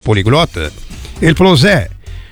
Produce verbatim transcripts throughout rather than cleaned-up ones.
poliglota. Ele falou, Zé,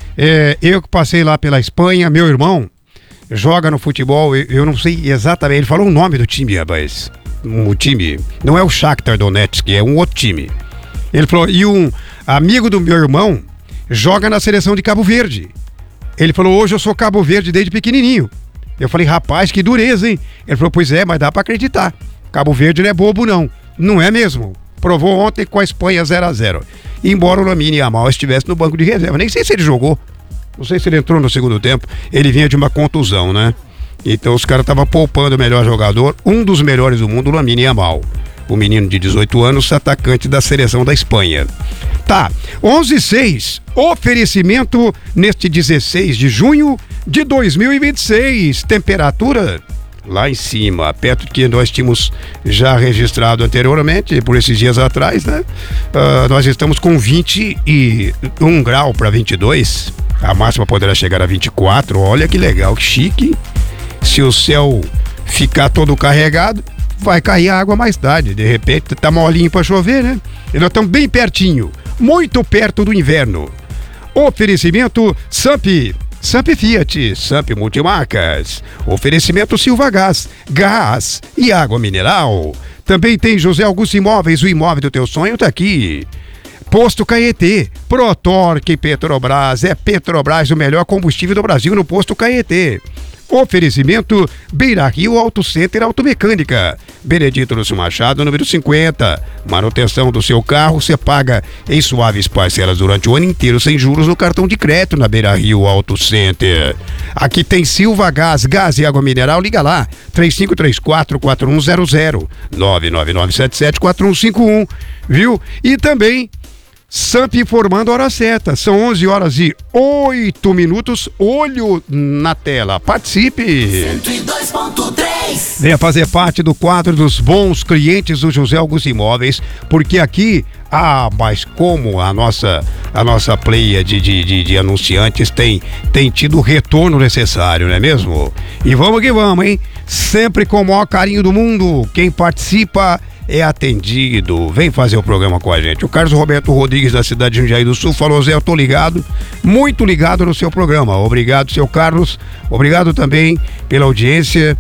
é, eu que passei lá pela Espanha, meu irmão joga no futebol, eu, eu não sei exatamente, ele falou o nome do time, rapaz. O time, não é o Shakhtar Donetsk, é um outro time. Ele falou, e um amigo do meu irmão joga na seleção de Cabo Verde. Ele falou, hoje eu sou Cabo Verde desde pequenininho. Eu falei, rapaz, que dureza, hein? Ele falou, pois é, mas dá pra acreditar. Cabo Verde não é bobo, não. Não é mesmo? Provou ontem com a Espanha zero a zero. Embora o Lamine Yamal estivesse no banco de reserva. Nem sei se ele jogou. Não sei se ele entrou no segundo tempo. Ele vinha de uma contusão, né? Então os caras estavam poupando o melhor jogador, um dos melhores do mundo, o Lamine Yamal. O menino de dezoito anos, atacante da seleção da Espanha. Tá, onze e seis, oferecimento neste dezesseis de junho de dois mil e vinte e seis. Temperatura lá em cima, perto do que nós tínhamos já registrado anteriormente, por esses dias atrás, né? Uh, nós estamos com vinte e um grau para vinte e dois. A máxima poderá chegar a vinte e quatro. Olha que legal, que chique. Se o céu ficar todo carregado, vai cair a água mais tarde. De repente tá molinho para chover, né? E nós estamos bem pertinho, muito perto do inverno. Oferecimento Samp, Samp Fiat, Samp Multimarcas. Oferecimento Silva Gás, gás e água mineral. Também tem José Augusto Imóveis, o imóvel do teu sonho tá aqui. Posto Caetê, Protorque Petrobras, é Petrobras o melhor combustível do Brasil no Posto Caetê. Oferecimento Beira Rio Auto Center Automecânica, Benedito Lúcio Machado, número cinquenta. Manutenção do seu carro você paga em suaves parcelas durante o ano inteiro sem juros no cartão de crédito na Beira Rio Auto Center. Aqui tem Silva Gás, gás e água mineral, liga lá, três cinco três quatro, quatro um zero zero, nove nove nove sete sete, quatro um cinco um, viu? E também Samp informando a hora certa, são onze horas e oito minutos, olho na tela, participe! cento e dois ponto três. Venha fazer parte do quadro dos bons clientes do José Augusto Imóveis, porque aqui, ah, mas como a nossa, a nossa pleia de, de, de, de anunciantes tem, tem tido o retorno necessário, não é mesmo? E vamos que vamos, hein? Sempre com o maior carinho do mundo, quem participa é atendido. Vem fazer o programa com a gente. O Carlos Roberto Rodrigues, da cidade de Jundiaí do Sul, falou, Zé, eu tô ligado, muito ligado no seu programa. Obrigado, seu Carlos. Obrigado também pela audiência.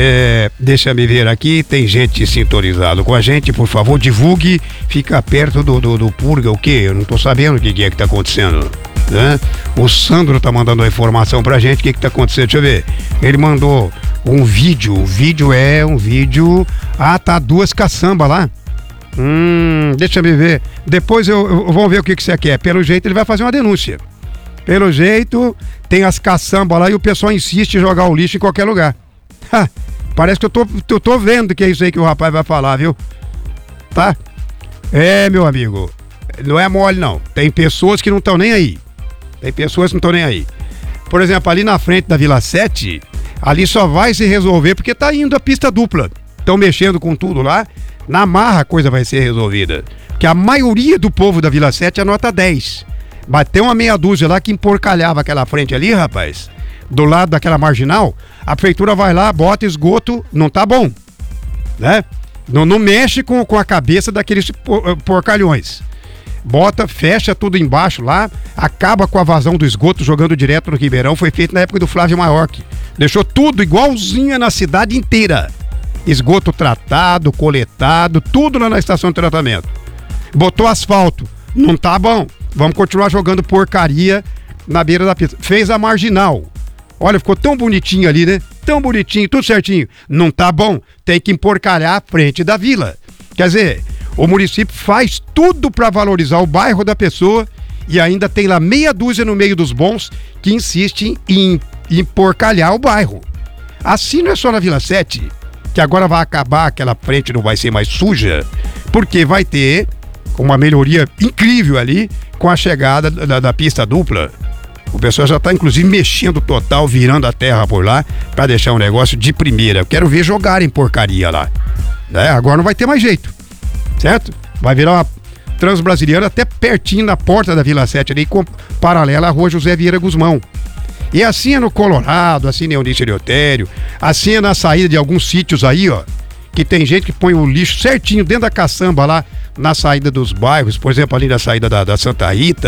É, deixa me ver aqui, tem gente sintonizado com a gente, por favor, divulgue, fica perto do, do, do Purga, o quê? Eu não tô sabendo o que, que é que tá acontecendo, né? O Sandro tá mandando uma informação pra gente, o que que tá acontecendo, deixa eu ver. Ele mandou um vídeo, o vídeo é um vídeo, ah, tá duas caçambas lá. Hum, deixa me ver, depois eu, eu vou ver o que que você quer, pelo jeito ele vai fazer uma denúncia. Pelo jeito, tem as caçambas lá e o pessoal insiste em jogar o lixo em qualquer lugar. Ha, parece que eu tô, eu tô vendo que é isso aí que o rapaz vai falar, viu? Tá? É, meu amigo, não é mole não, tem pessoas que não estão nem aí. Tem pessoas que não estão nem aí. Por exemplo, ali na frente da Vila sete, ali só vai se resolver porque tá indo a pista dupla. Estão mexendo com tudo lá, na marra a coisa vai ser resolvida. Porque a maioria do povo da Vila sete é nota dez. Bateu uma meia dúzia lá que emporcalhava aquela frente ali, rapaz. Do lado daquela marginal, a prefeitura vai lá, bota esgoto, não tá bom, né? Não, não mexe com, com a cabeça daqueles por, porcalhões. Bota, fecha tudo embaixo lá, acaba com a vazão do esgoto jogando direto no Ribeirão. Foi feito na época do Flávio Maiorque. Deixou tudo igualzinho na cidade inteira. Esgoto tratado, coletado, tudo lá na estação de tratamento. Botou asfalto, não tá bom. Vamos continuar jogando porcaria na beira da pista. Fez a marginal. Olha, ficou tão bonitinho ali, né? Tão bonitinho, tudo certinho. Não tá bom, tem que emporcalhar a frente da vila. Quer dizer, o município faz tudo para valorizar o bairro da pessoa e ainda tem lá meia dúzia no meio dos bons que insistem em emporcalhar o bairro. Assim não é só na Vila sete, que agora vai acabar, aquela frente não vai ser mais suja, porque vai ter uma melhoria incrível ali com a chegada da, da pista dupla. O pessoal já está inclusive mexendo total, virando a terra por lá para deixar um negócio de primeira. Eu quero ver jogarem porcaria lá, né? Agora não vai ter mais jeito, certo? Vai virar uma Transbrasiliana até pertinho da porta da Vila sete ali, com, paralela à rua José Vieira Guzmão. E assim é no Colorado, assim é no Eunice Eleutério, assim é na saída de alguns sítios aí, ó, que tem gente que põe o lixo certinho dentro da caçamba lá, na saída dos bairros, por exemplo, ali na saída da, da Santa Rita,